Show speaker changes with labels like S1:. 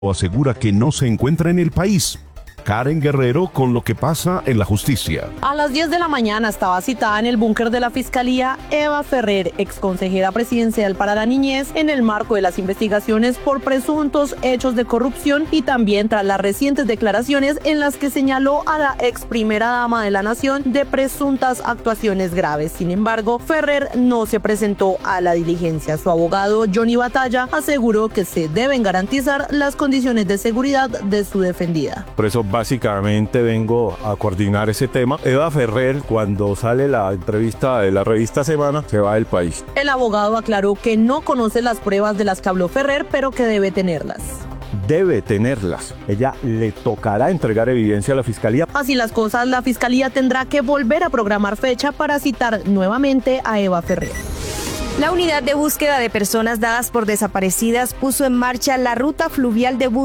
S1: asegura que no se encuentra en el país. Karen Guerrero con lo que pasa en la justicia.
S2: A las 10 de la mañana estaba citada en el búnker de la Fiscalía Eva Ferrer, exconsejera presidencial para la niñez, en el marco de las investigaciones por presuntos hechos de corrupción y también tras las recientes declaraciones en las que señaló a la ex primera dama de la nación de presuntas actuaciones graves. Sin embargo, Ferrer no se presentó a la diligencia. Su abogado, Johnny Batalla, aseguró que se deben garantizar las condiciones de seguridad de su defendida.
S3: Por eso básicamente vengo a coordinar ese tema. Eva Ferrer, cuando sale la entrevista de la revista Semana, se va del país.
S2: El abogado aclaró que no conoce las pruebas de las que habló Ferrer, pero que debe tenerlas.
S3: Debe tenerlas. Ella le tocará entregar evidencia a la Fiscalía.
S2: Así las cosas, la Fiscalía tendrá que volver a programar fecha para citar nuevamente a Eva Ferrer.
S4: La unidad de búsqueda de personas dadas por desaparecidas puso en marcha la ruta fluvial de búsqueda